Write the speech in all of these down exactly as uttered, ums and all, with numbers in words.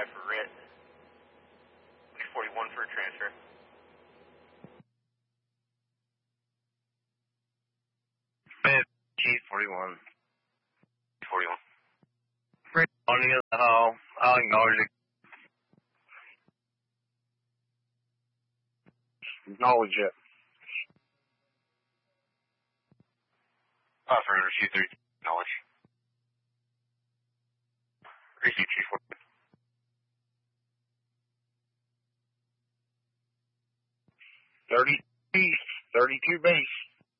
five for R I T. three forty-one for a transfer. Chief forty-one. forty-one. Right on the other hall. I'll acknowledge it. Acknowledge it. Operator two thirty, acknowledge. Receive Chief forty-one. thirty east, thirty-two base.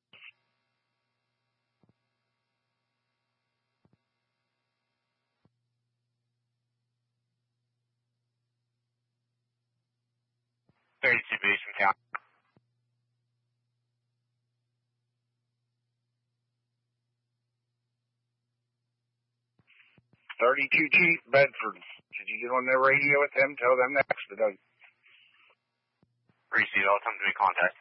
thirty-two base and count. thirty-two Chief, Bedford. Did you get on their radio with them? Tell them to expedite. Receive, all time to make contact.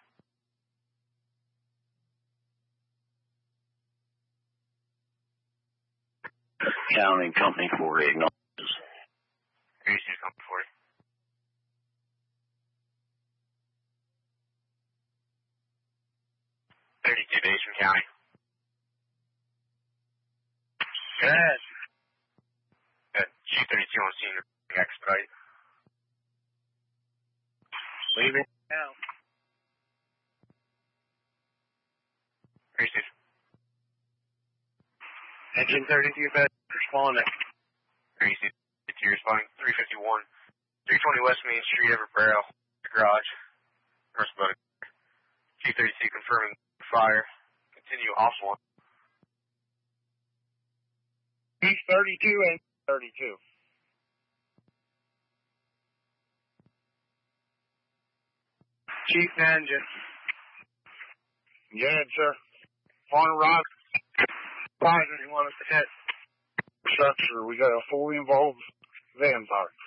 County Company forty acknowledges. Receive, Company forty. thirty-two base from county. Good. At G thirty-two on scene, expedite. Leaving now. Receive. Engine thirty-two Bedford responding. Receive. two responding. three fifty-one. three twenty West Main Street, Everett Barrel. Garage. First boat. G thirty-two confirming fire. Continue off one. East thirty-two and thirty-two. Chief engine. Yeah, sir. On a rock. Five, you want us to hit structure. We got a fully involved van park.